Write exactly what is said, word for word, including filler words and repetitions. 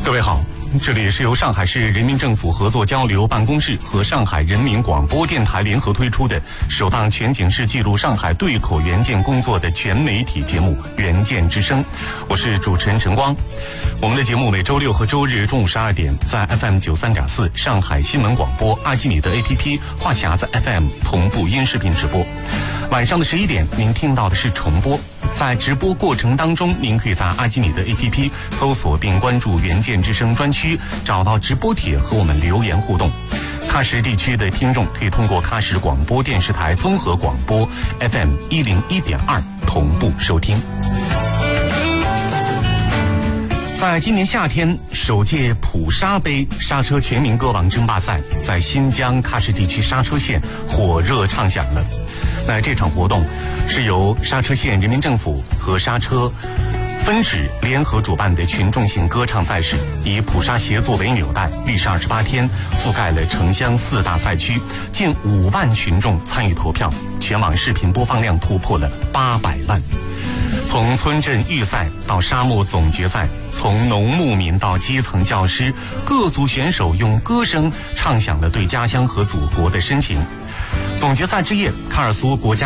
各位好，这里是由上海市人民政府合作交流办公室和上海人民广播电台联合推出的首档全景式记录上海对口援建工作的全媒体节目《援建之声》，我是主持人陈光。我们的节目每周六和周日中午十二点在 F M 九三点四上海新闻广播、阿基米德 A P P、话匣子 F M 同步音视频直播。晚上的十一点，您听到的是重播。在直播过程当中，您可以在阿基米德 A P P 搜索并关注援建之声专区，找到直播帖和我们留言互动。喀什地区的听众可以通过喀什广播电视台综合广播 F M 一零一点二同步收听。在今年夏天，首届普沙杯刹车全民歌王争霸赛在新疆喀什地区刹车县火热唱响了。那这场活动是由刹车县人民政府和刹车分支联合主办的群众性歌唱赛事，以普沙协作为纽带，历时二十八天，覆盖了城乡四大赛区，近五万群众参与投票，全网视频播放量突破了八百万。从村镇预赛到沙漠总决赛，从农牧民到基层教师，各族选手用歌声唱响了对家乡和祖国的深情。总决赛之夜，喀尔苏国家